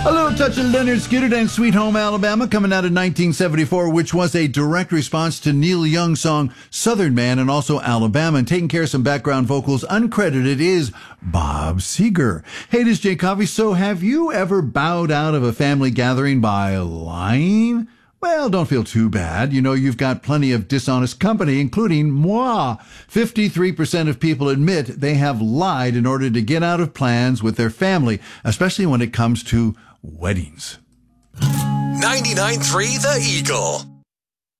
A little touch of Leonard Skinner and Sweet Home Alabama coming out of 1974, which was a direct response to Neil Young's song Southern Man and also Alabama. And taking care of some background vocals uncredited is Bob Seger. Hey, this is Jay Coffey. So have you ever bowed out of a family gathering by lying? Well, don't feel too bad. You know, you've got plenty of dishonest company, including moi. 53% of people admit they have lied in order to get out of plans with their family, especially when it comes to weddings. 99.3 The Eagle.